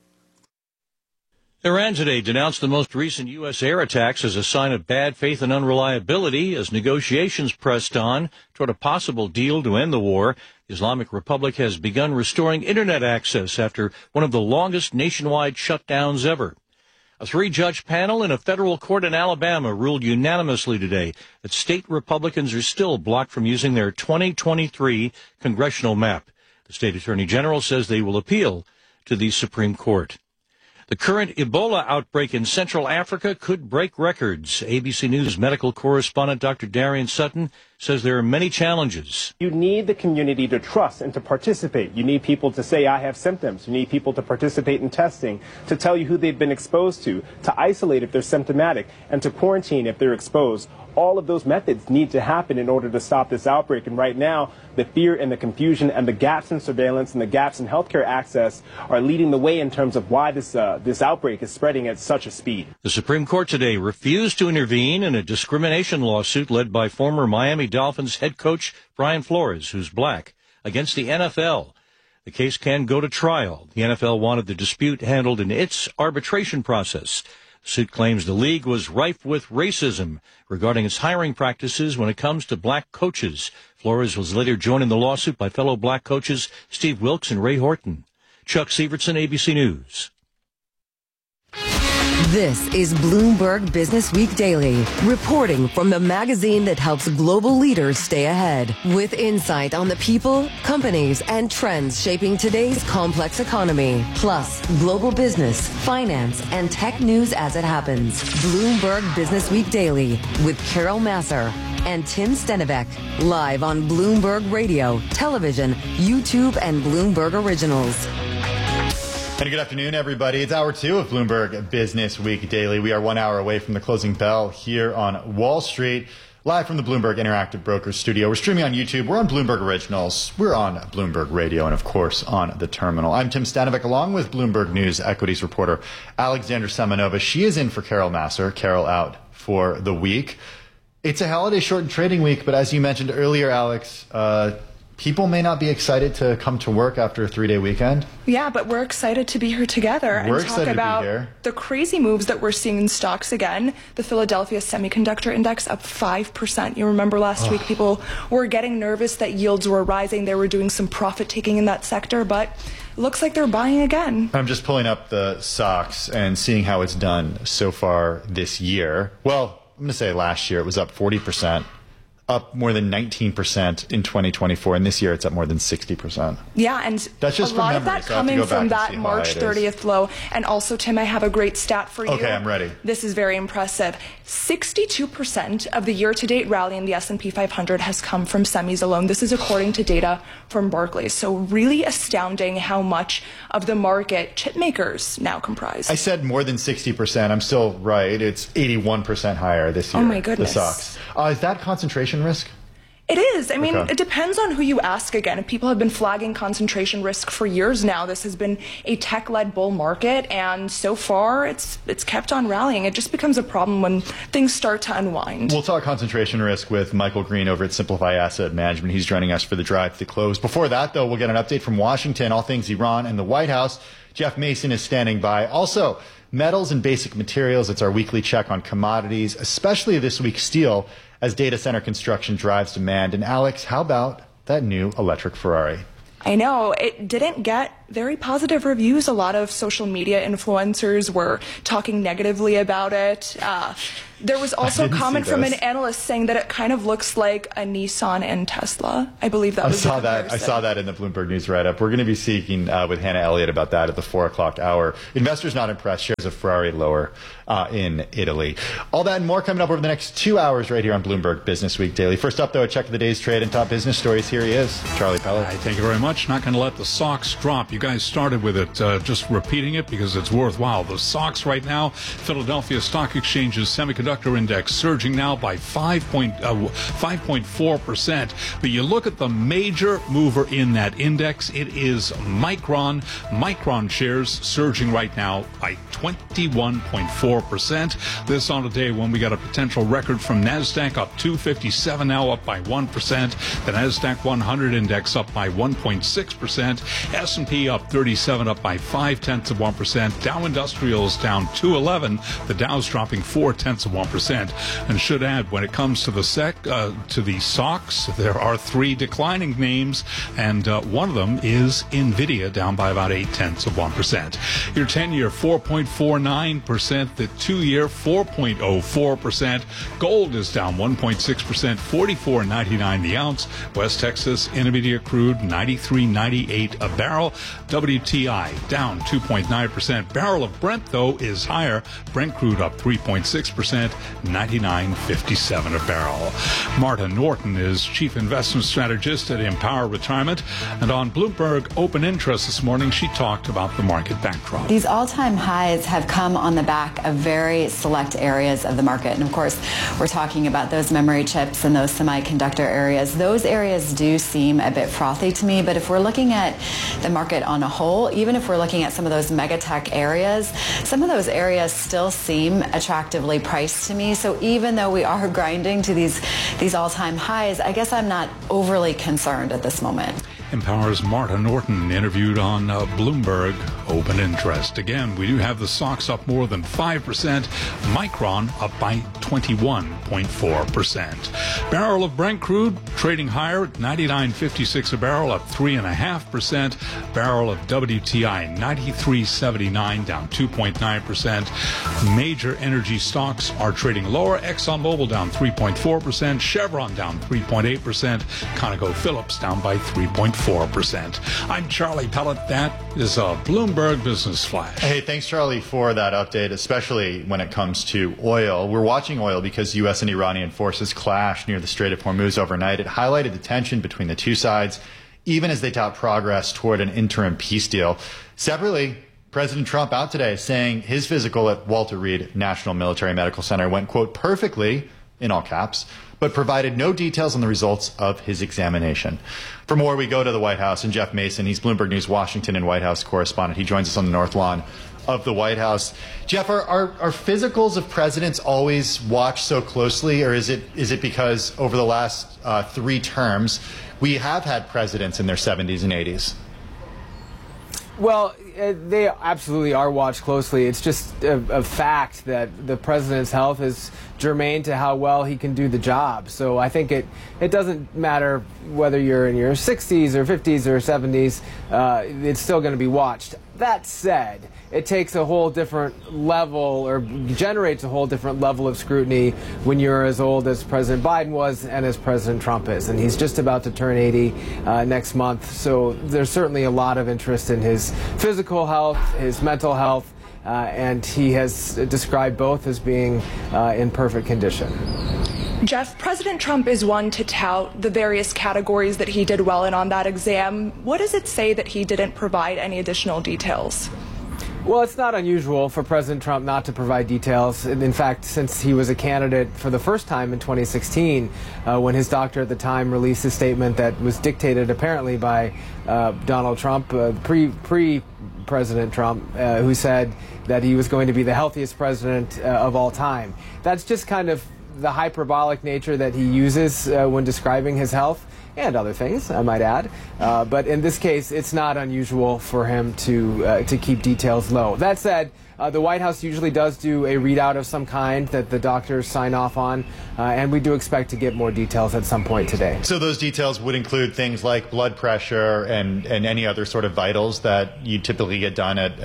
S8: Iran today denounced the most recent U.S. air attacks as a sign of bad faith and unreliability as negotiations pressed on toward a possible deal to end the war. The Islamic Republic has begun restoring Internet access after one of the longest nationwide shutdowns ever. A 3-judge panel in a federal court in Alabama ruled unanimously today that state Republicans are still blocked from using their 2023 congressional map. The state attorney general says they will appeal to the Supreme Court. The current Ebola outbreak in Central Africa could break records. ABC News medical correspondent Dr. Darian Sutton says there are many challenges.
S13: You need the community to trust and to participate. You need people to say, I have symptoms. You need people to participate in testing, to tell you who they've been exposed to isolate if they're symptomatic, and to quarantine if they're exposed. All of those methods need to happen in order to stop this outbreak. And right now, the fear and the confusion and the gaps in surveillance and the gaps in healthcare access are leading the way in terms of why this outbreak is spreading at such a speed.
S8: The Supreme Court today refused to intervene in a discrimination lawsuit led by former Miami Dolphins head coach Brian Flores, who's black, against the NFL. The case can go to trial. The NFL wanted the dispute handled in its arbitration process. The suit claims the league was rife with racism regarding its hiring practices when it comes to black coaches. Flores was later joined in the lawsuit by fellow black coaches Steve Wilkes and Ray Horton. Chuck Sievertson, ABC News.
S26: This is Bloomberg Business Week Daily, reporting from the magazine that helps global leaders stay ahead, with insight on the people, companies, and trends shaping today's complex economy, plus global business, finance, and tech news as it happens. Bloomberg Business Week Daily with Carol Massar and Tim Stenivek, live on Bloomberg Radio, television, YouTube, and Bloomberg Originals.
S3: And good afternoon, everybody. It's hour 2 of Bloomberg Business Week Daily. We are 1 hour away from the closing bell here on Wall Street, live from the Bloomberg Interactive Brokers studio. We're streaming on YouTube. We're on Bloomberg Originals. We're on Bloomberg Radio and, of course, on the terminal. I'm Tim Stenivek, along with Bloomberg News equities reporter Alexandra Semenova. She is in for Carol Massar. Carol out for the week. It's a holiday shortened trading week, but as you mentioned earlier, Alex, people may not be excited to come to work after a 3-day weekend.
S2: Yeah, but we're excited to be here together and talk about the crazy moves that we're seeing in stocks again. The Philadelphia Semiconductor Index up 5%. You remember last week people were getting nervous that yields were rising. They were doing some profit taking in that sector, but it looks like they're buying again.
S3: I'm just pulling up the stocks and seeing how it's done so far this year. Well, I'm going to say last year it was up 40%. Up more than 19% in 2024, and this year it's up more than 60%.
S2: Yeah, and
S3: that's just
S2: a lot of that coming from that March 30th low. And also, Tim, I have a great stat for you.
S3: Okay, I'm ready.
S2: This is very impressive. 62% of the year-to-date rally in the S&P 500 has come from semis alone. This is according to data from Barclays. So really astounding how much of the market chip makers now comprise.
S3: I said more than 60%. I'm still right. It's 81% higher this year.
S2: Oh, my goodness.
S3: The stocks. Is that concentration risk?
S2: It is. I mean, It depends on who you ask again. If people have been flagging concentration risk for years now, this has been a tech-led bull market, and so far it's kept on rallying. It just becomes a problem when things start to unwind.
S3: We'll talk concentration risk with Michael Green over at Simplify Asset Management. He's joining us for the drive to the close. Before that, though, we'll get an update from Washington, all things Iran and the White House. Jeff Mason is standing by. Also, metals and basic materials. It's our weekly check on commodities, especially this week steel, as data center construction drives demand. And Alex, how about that new electric Ferrari?
S2: I know. It didn't get very positive reviews. A lot of social media influencers were talking negatively about it. There was also a comment from an analyst saying that it kind of looks like a Nissan and Tesla. I believe that was the comparison.
S3: I saw that in the Bloomberg News write-up. We're going to be speaking with Hannah Elliott about that at the 4 o'clock hour. Investors not impressed. Shares of Ferrari lower in Italy. All that and more coming up over the next 2 hours right here on Bloomberg Business Week Daily. First up, though, a check of the day's trade and top business stories. Here he is, Charlie Pellet.
S25: Thank you very much. Not going to let the SOX drop. You guys started with it, just repeating it because it's worthwhile. The SOX right now, Philadelphia Stock Exchange's semiconductor index surging now by 5.4%. But you look at the major mover in that index, it is Micron. Micron shares surging right now by 21.4%. This on a day when we got a potential record from NASDAQ up 257, now up by 1%. The NASDAQ 100 index up by 1.6%. S&P up 37, up by 0.5%. Dow Industrials down 211. The Dow's dropping 0.4%. And should add, when it comes to the SOX, there are 3 declining names, and one of them is NVIDIA, down by about 0.8%. Your 10-year 4.49%, the 2-year 4.04%. Gold is down 1.6%, $44.99 the ounce. West Texas Intermediate crude 93.98 a barrel. WTI down 2.9%. Barrel of Brent, though, is higher. Brent crude up 3.6%, 99.57 a barrel. Marta Norton is Chief Investment Strategist at Empower Retirement. And on Bloomberg Open Interest this morning, she talked about the market backdrop.
S14: These all-time highs have come on the back of very select areas of the market. And of course, we're talking about those memory chips and those semiconductor areas. Those areas do seem a bit frothy to me, but if we're looking at the market on a whole, even if we're looking at some of those mega tech areas, some of those areas still seem attractively priced to me. So even though we are grinding to these all-time highs, I guess I'm not overly concerned at this moment.
S25: Empower's Marta Norton interviewed on Bloomberg Open Interest. Again, we do have the SOX up more than 5%. Micron up by 21.4%. Barrel of Brent crude trading higher at 99.56 a barrel, up 3.5%. Barrel of WTI 93.79, down 2.9%. Major energy stocks are trading lower. ExxonMobil down 3.4%. Chevron down 3.8%. ConocoPhillips down by 3.4%. I'm Charlie Pellet. That is a Bloomberg Business Flash.
S3: Hey, thanks, Charlie, for that update, especially when it comes to oil. We're watching oil because U.S. and Iranian forces clashed near the Strait of Hormuz overnight. It highlighted the tension between the two sides, even as they tout progress toward an interim peace deal. Separately, President Trump out today saying his physical at Walter Reed National Military Medical Center went, quote, perfectly, in all caps, but provided no details on the results of his examination. For more, we go to the White House, and Jeff Mason, he's Bloomberg News Washington and White House correspondent. He joins us on the North Lawn of the White House. Jeff, are physicals of presidents always watched so closely, or is it because over the last 3 terms we have had presidents in their 70s and 80s?
S15: Well, they absolutely are watched closely. It's just a fact that the president's health is germane to how well he can do the job. So I think it doesn't matter whether you're in your 60s or 50s or 70s, it's still going to be watched. That said, it takes a whole different level, or generates a whole different level of scrutiny when you're as old as President Biden was and as President Trump is. And he's just about to turn 80 next month. So there's certainly a lot of interest in his physical health, his mental health, and he has described both as being in perfect condition.
S2: Jeff, President Trump is one to tout the various categories that he did well in on that exam. What does it say that he didn't provide any additional details?
S15: Well, it's not unusual for President Trump not to provide details. In fact, since he was a candidate for the first time in 2016, when his doctor at the time released a statement that was dictated apparently by Donald Trump, pre-President Trump, who said that he was going to be the healthiest president of all time. That's just kind of the hyperbolic nature that he uses when describing his health. And other things, I might add. But in this case, it's not unusual for him to keep details low. That said, the White House usually does do a readout of some kind that the doctors sign off on, and we do expect to get more details at some point today.
S3: So those details would include things like blood pressure and any other sort of vitals that you typically get done at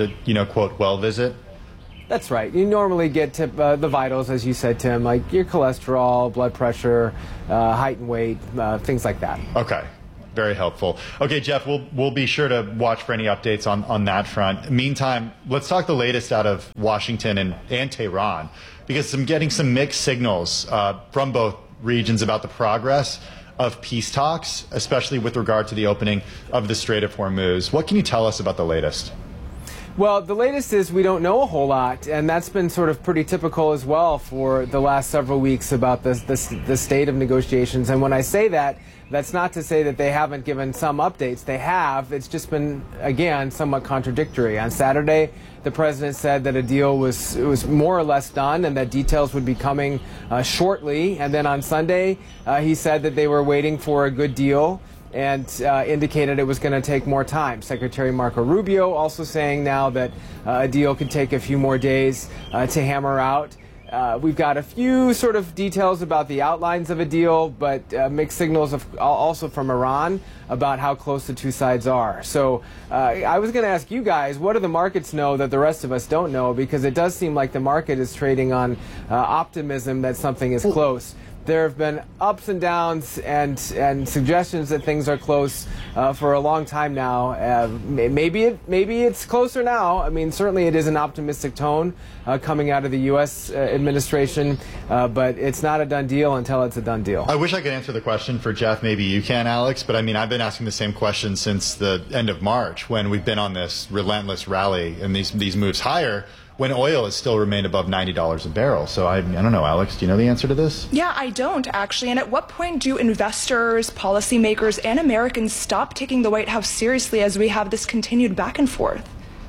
S3: a quote, well visit?
S15: That's right. You normally get the vitals, as you said, Tim, like your cholesterol, blood pressure, height and weight, things like that.
S3: Okay. Very helpful. Okay, Jeff, we'll be sure to watch for any updates on that front. Meantime, let's talk the latest out of Washington and Tehran, because I'm getting some mixed signals from both regions about the progress of peace talks, especially with regard to the opening of the Strait of Hormuz. What can you tell us about the latest?
S15: Well, the latest is we don't know a whole lot, and that's been sort of pretty typical as well for the last several weeks about the state of negotiations. And when I say that, that's not to say that they haven't given some updates. They have. It's just been, again, somewhat contradictory. On Saturday, the president said that a deal was more or less done and that details would be coming shortly. And then on Sunday, he said that they were waiting for a good deal and indicated it was going to take more time. Secretary Marco Rubio also saying now that a deal could take a few more days to hammer out. We've got a few sort of details about the outlines of a deal, but mixed signals also from Iran about how close the two sides are. So I was going to ask you guys, what do the markets know that the rest of us don't know? Because it does seem like the market is trading on optimism that something is close. There have been ups and downs and suggestions that things are close for a long time now. Maybe it's closer now. I mean, certainly it is an optimistic tone coming out of the U.S. administration, but it's not a done deal until it's a done deal.
S3: I wish I could answer the question for Jeff. Maybe you can, Alex. But I mean, I've been asking the same question since the end of March when we've been on this relentless rally and these moves higher, when oil has still remained above $90 a barrel. So I don't know, Alex, do you know the answer to this?
S2: Yeah, I don't, actually. And at what point do investors, policymakers, and Americans stop taking the White House seriously as we have this continued back and forth?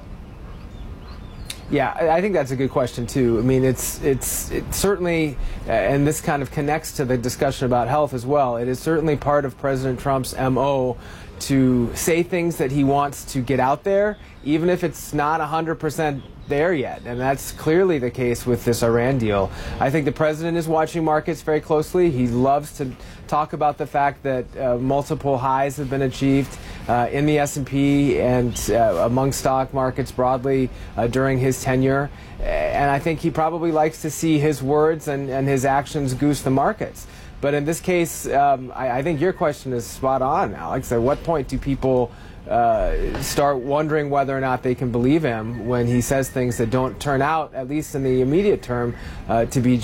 S15: Yeah, I think that's a good question, too. I mean, it's certainly, and this kind of connects to the discussion about health as well, it is certainly part of President Trump's M.O. to say things that he wants to get out there, even if it's not 100% there yet. And that's clearly the case with this Iran deal. I think the president is watching markets very closely. He loves to talk about the fact that multiple highs have been achieved in the S&P and among stock markets broadly during his tenure. And I think he probably likes to see his words and his actions goose the markets. But in this case, I think your question is spot on, Alex. At what point do people start wondering whether or not they can believe him when he says things that don't turn out, at least in the immediate term, to be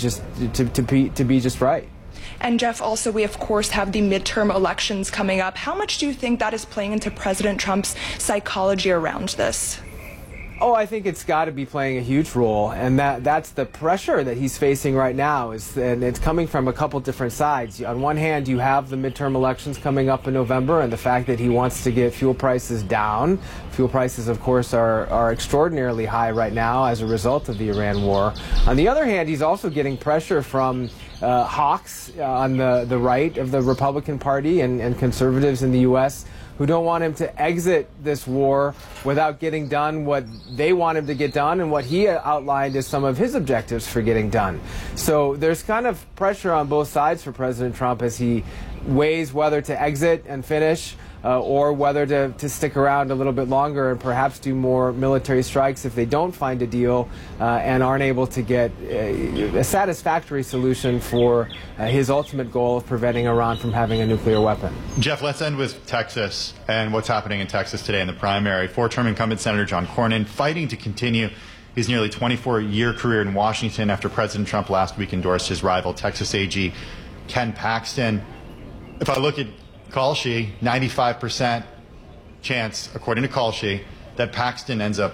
S15: just right?
S2: And Jeff, also we of course have the midterm elections coming up. How much do you think that is playing into President Trump's psychology around this?
S15: Oh, I think it's got to be playing a huge role, and that's the pressure that he's facing right now. And it's coming from a couple different sides. On one hand, you have the midterm elections coming up in November, and the fact that he wants to get fuel prices down. Fuel prices, of course, are extraordinarily high right now as a result of the Iran war. On the other hand, he's also getting pressure from hawks on the right of the Republican Party and conservatives in the U.S. who don't want him to exit this war without getting done what they want him to get done and what he outlined as some of his objectives for getting done. So there's kind of pressure on both sides for President Trump as he weighs whether to exit and finish or whether to stick around a little bit longer and perhaps do more military strikes if they don't find a deal and aren't able to get a satisfactory solution for his ultimate goal of preventing Iran from having a nuclear weapon.
S3: Jeff, let's end with Texas and what's happening in Texas today in the primary. Four-term incumbent Senator John Cornyn fighting to continue his nearly 24-year career in Washington after President Trump last week endorsed his rival, Texas AG Ken Paxton. If I look at Kalshi, 95% chance, according to Kalshi, that Paxton ends up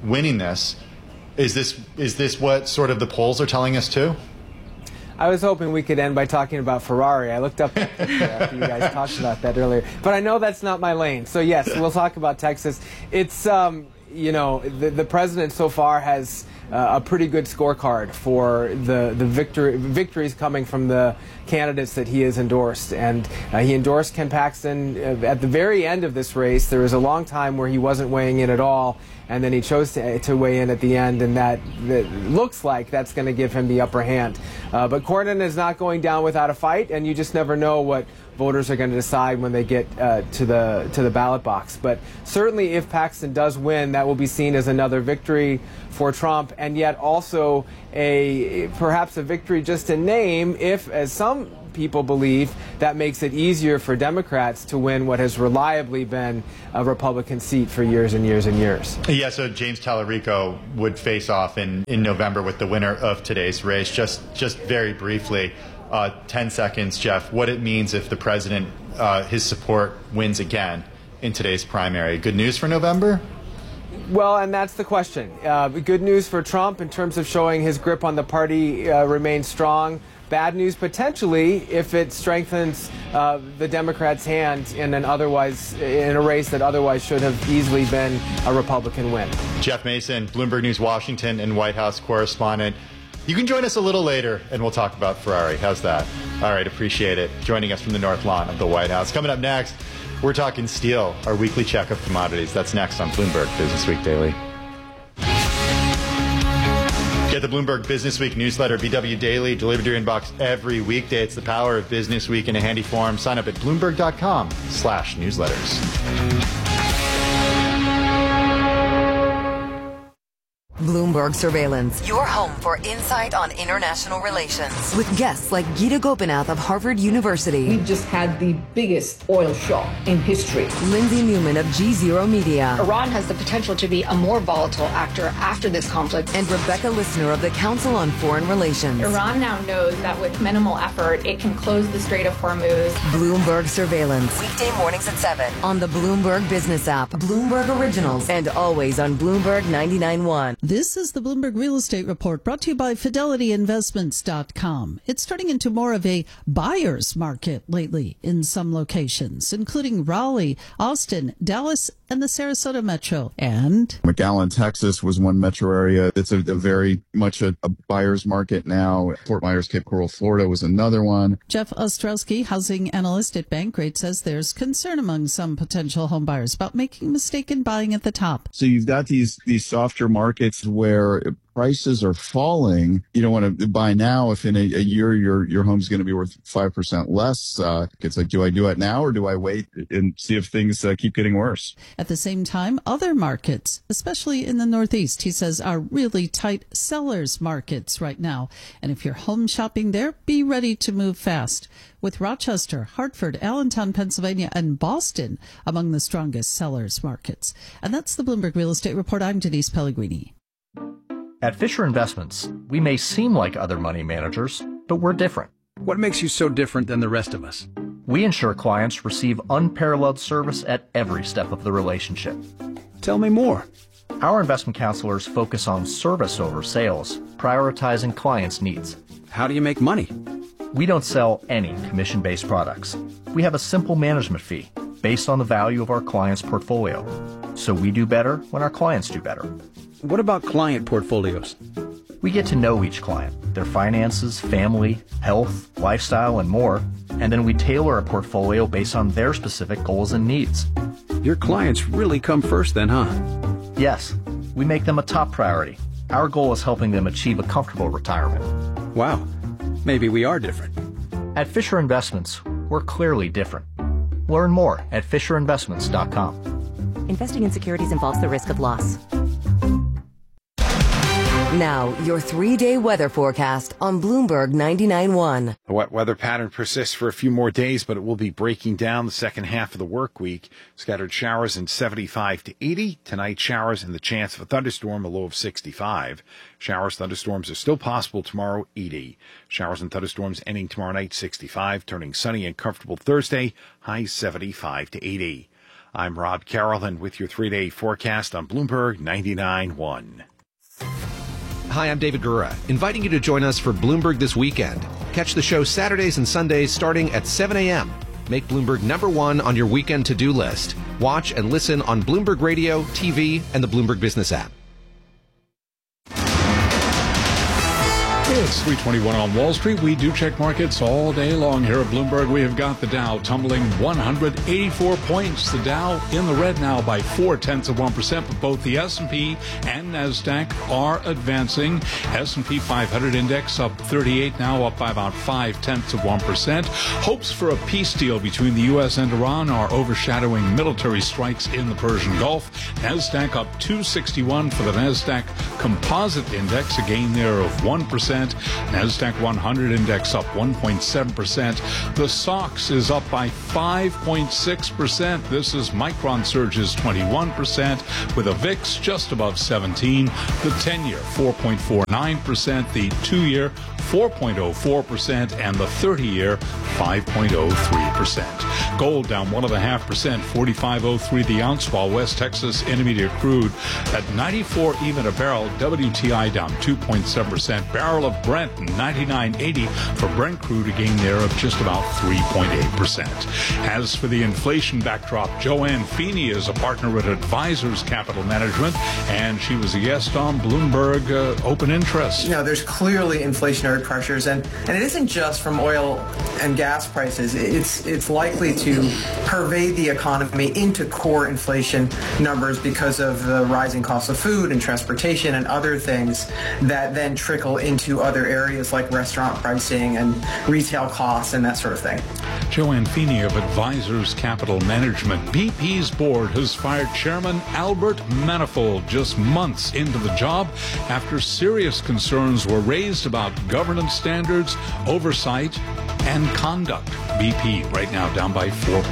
S3: winning this. Is this what sort of the polls are telling us too?
S15: I was hoping we could end by talking about Ferrari. I looked up that after you guys talked about that earlier. But I know that's not my lane. So, yes, we'll talk about Texas. It's, the president so far has a pretty good scorecard for the victories coming from the candidates that he has endorsed. And he endorsed Ken Paxton at the very end of this race. There was a long time where he wasn't weighing in at all, and then he chose to weigh in at the end, and that looks like that's going to give him the upper hand. But Cornyn is not going down without a fight, and you just never know what voters are going to decide when they get to the ballot box. But certainly if Paxton does win, that will be seen as another victory for Trump, and yet also perhaps a victory just in name if, as some people believe, that makes it easier for Democrats to win what has reliably been a Republican seat for years and years and years.
S3: Yeah, so James Tallarico would face off in November with the winner of today's race. Just very briefly, 10 seconds, Jeff, what it means if the president, his support wins again in today's primary. Good news for November?
S15: Well, and that's the question. Good news for Trump in terms of showing his grip on the party remains strong. Bad news potentially if it strengthens the Democrats' hand in a race that otherwise should have easily been a Republican win.
S3: Jeff Mason, Bloomberg News Washington and White House correspondent. You can join us a little later and we'll talk about Ferrari. How's that? All right, appreciate it. Joining us from the North Lawn of the White House. Coming up next, we're talking steel, our weekly check of commodities. That's next on Bloomberg Business Week Daily. Get the Bloomberg Business Week newsletter, BW Daily, delivered to your inbox every weekday. It's the power of Business Week in a handy form. Sign up at Bloomberg.com/newsletters.
S26: Bloomberg Surveillance, your home for insight on international relations. With guests like Gita Gopinath of Harvard University.
S16: We've just had the biggest oil shock in history.
S26: Lindsay Newman of G0 Media.
S17: Iran has the potential to be a more volatile actor after this conflict.
S26: And Rebecca Lissner of the Council on Foreign Relations.
S17: Iran now knows that with minimal effort, it can close the Strait of Hormuz.
S26: Bloomberg Surveillance. Weekday mornings at 7 on the Bloomberg Business app, Bloomberg Originals, and always on Bloomberg 99.1.
S18: This is the Bloomberg Real Estate Report brought to you by FidelityInvestments.com. It's turning into more of a buyer's market lately in some locations, including Raleigh, Austin, Dallas, and the Sarasota metro. And
S19: McAllen, Texas was one metro area. It's a very much a buyer's market now. Fort Myers, Cape Coral, Florida was another one.
S18: Jeff Ostrowski, housing analyst at Bankrate, says there's concern among some potential home buyers about making a mistake in buying at the top.
S19: So you've got these softer markets where prices are falling. You don't want to buy now if in a year your home's going to be worth 5% less. It's like, do I do it now or do I wait and see if things keep getting worse?
S18: At the same time, other markets, especially in the Northeast, he says, are really tight sellers markets right now. And if you're home shopping there, be ready to move fast. With Rochester, Hartford, Allentown, Pennsylvania, and Boston among the strongest sellers markets. And that's the Bloomberg Real Estate Report. I'm Denise Pellegrini.
S20: At Fisher Investments, we may seem like other money managers, but we're different.
S21: What makes you so different than the rest of us?
S20: We ensure clients receive unparalleled service at every step of the relationship.
S21: Tell me more.
S20: Our investment counselors focus on service over sales, prioritizing clients' needs.
S21: How do you make money?
S20: We don't sell any commission-based products. We have a simple management fee based on the value of our client's portfolio. So we do better when our clients do better.
S21: What about client portfolios?
S20: We get to know each client, their finances, family, health, lifestyle, and more, and then we tailor a portfolio based on their specific goals and needs.
S21: Your clients really come first then, huh?
S20: Yes, we make them a top priority. Our goal is helping them achieve a comfortable retirement.
S21: Wow, maybe we are different.
S20: At Fisher Investments, we're clearly different. Learn more at FisherInvestments.com.
S22: Investing in securities involves the risk of loss.
S26: Now, your 3-day weather forecast on Bloomberg 99.1.
S27: The wet weather pattern persists for a few more days, but it will be breaking down the second half of the work week. Scattered showers in 75 to 80. Tonight, showers and the chance of a thunderstorm, a low of 65. Showers, thunderstorms are still possible tomorrow, 80. Showers and thunderstorms ending tomorrow night, 65. Turning sunny and comfortable Thursday, high 75 to 80. I'm Rob Carolan with your 3-day forecast on Bloomberg 99.1.
S1: Hi, I'm David Gura, inviting you to join us for Bloomberg This Weekend. Catch the show Saturdays and Sundays starting at 7 a.m. Make Bloomberg #1 on your weekend to-do list. Watch and listen on Bloomberg Radio, TV, and the Bloomberg Business app.
S25: It's 3:21 on Wall Street. We do check markets all day long here at Bloomberg. We have got the Dow tumbling 184 points. The Dow in the red now by 0.4%, but both the S&P and NASDAQ are advancing. S&P 500 index up 38 now, up by about 0.5%. Hopes for a peace deal between the U.S. and Iran are overshadowing military strikes in the Persian Gulf. NASDAQ up 261 for the NASDAQ Composite Index, a gain there of 1%. NASDAQ 100 index up 1.7%. The SOX is up by 5.6%. This is Micron surges 21%, with a VIX just above 17. The 10-year 4.49%, the 2-year 4.04%, and the 30-year 5.03%. Gold down 1.5%, 45.03 the ounce, while West Texas Intermediate crude at 94 even a barrel. WTI down 2.7%. Barrel of Brent 99.80 for Brent crude, a gain there of just about 3.8%. As for the inflation backdrop, Joanne Feeney is a partner at Advisors Capital Management, and she was a guest on Bloomberg Open Interest.
S4: You know, there's clearly inflationary pressures, and it isn't just from oil and gas prices. It's likely to pervade the economy into core inflation numbers because of the rising cost of food and transportation and other things that then trickle into other areas like restaurant pricing and retail costs and that sort of thing.
S25: Joanne Feeney of Advisors Capital Management. BP's board has fired Chairman Albert Manifold just months into the job after serious concerns were raised about governance standards, oversight, and conduct. BP right now down by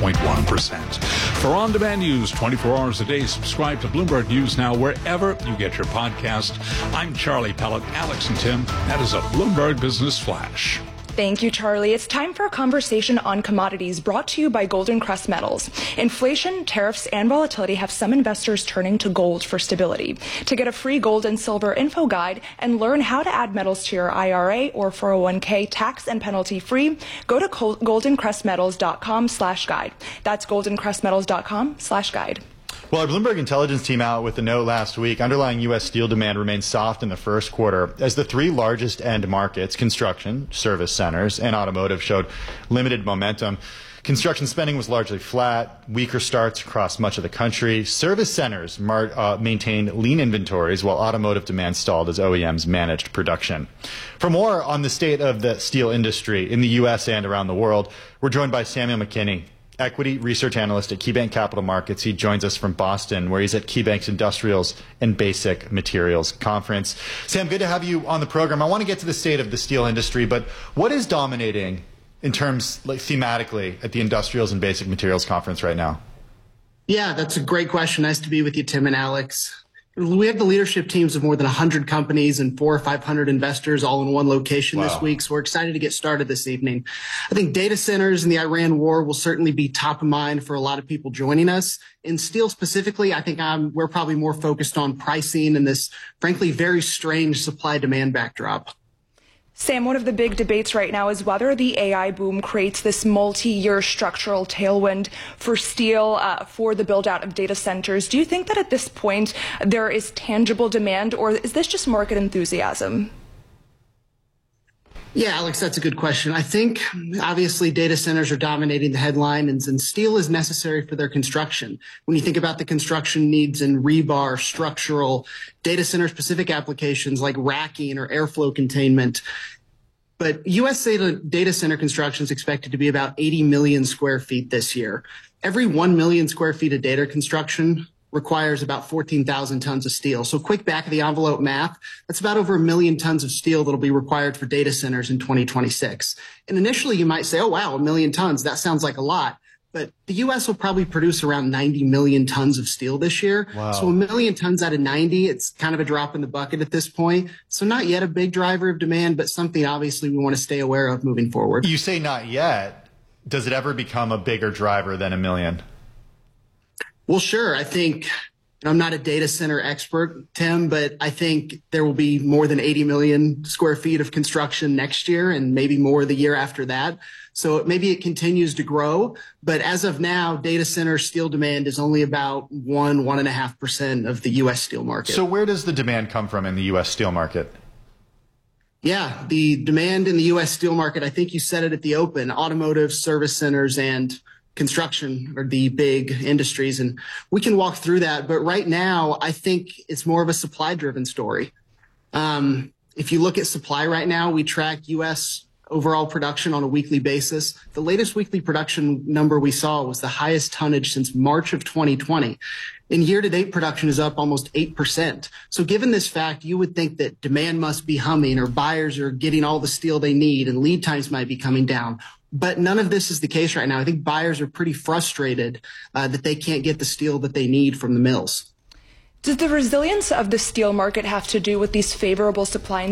S25: 4.1%. For on-demand news 24 hours a day, subscribe to Bloomberg News Now wherever you get your podcast. I'm Charlie Pellet, Alex and Tim. That is a Bloomberg Business Flash.
S2: Thank you, Charlie. It's time for a conversation on commodities brought to you by Golden Crest Metals. Inflation, tariffs, and volatility have some investors turning to gold for stability. To get a free gold and silver info guide and learn how to add metals to your IRA or 401k tax and penalty free, go to goldencrestmetals.com/guide. That's goldencrestmetals.com/guide.
S3: Well, our Bloomberg intelligence team out with a note last week. Underlying U.S. steel demand remained soft in the first quarter as the three largest end markets, construction, service centers, and automotive, showed limited momentum. Construction spending was largely flat, weaker starts across much of the country. Service centers maintained lean inventories, while automotive demand stalled as OEMs managed production. For more on the state of the steel industry in the U.S. and around the world, we're joined by Samuel McKinney, equity research analyst at KeyBank Capital Markets. He joins us from Boston, where he's at KeyBank's Industrials and Basic Materials Conference. Sam, good to have you on the program. I want to get to the state of the steel industry, but what is dominating in terms, like, thematically at the Industrials and Basic Materials Conference right now?
S5: Yeah, that's a great question. Nice to be with you, Tim and Alex. We have the leadership teams of more than 100 companies and 400 or 500 investors all in one location this week. So we're excited to get started this evening. I think data centers and the Iran war will certainly be top of mind for a lot of people joining us. In steel specifically, I think we're probably more focused on pricing and this, frankly, very strange supply-demand backdrop.
S2: Sam, one of the big debates right now is whether the AI boom creates this multi-year structural tailwind for steel for the build-out of data centers. Do you think that at this point there is tangible demand, or is this just market enthusiasm?
S5: Yeah, Alex, that's a good question. I think obviously data centers are dominating the headlines, and steel is necessary for their construction. When you think about the construction needs in rebar, structural, data center specific applications like racking or airflow containment. But U.S. data center construction is expected to be about 80 million square feet this year. Every 1 million square feet of data construction requires about 14,000 tons of steel. So quick back of the envelope math, that's about over 1 million tons of steel that'll be required for data centers in 2026. And initially you might say, oh, wow, 1 million tons, that sounds like a lot. But the U.S. will probably produce around 90 million tons of steel this year. Wow. So 1 million tons out of 90, it's kind of a drop in the bucket at this point. So not yet a big driver of demand, but something obviously we want to stay aware of moving forward.
S3: You say not yet. Does it ever become a bigger driver than 1 million?
S5: Well, sure. I think I'm not a data center expert, Tim, but I think there will be more than 80 million square feet of construction next year and maybe more the year after that. So maybe it continues to grow. But as of now, data center steel demand is only about 1.5% of the U.S. steel market.
S3: So where does the demand come from in the U.S. steel market?
S5: Yeah, the demand in the U.S. steel market, I think you said it at the open, automotive, service centers, and construction are the big industries. And we can walk through that. But right now, I think it's more of a supply-driven story. If you look at supply right now, we track U.S. overall production on a weekly basis. The latest weekly production number we saw was the highest tonnage since March of 2020. And year-to-date production is up almost 8%. So given this fact, you would think that demand must be humming or buyers are getting all the steel they need and lead times might be coming down. But none of this is the case right now. I think buyers are pretty frustrated that they can't get the steel that they need from the mills.
S2: Does the resilience of the steel market have to do with these favorable supply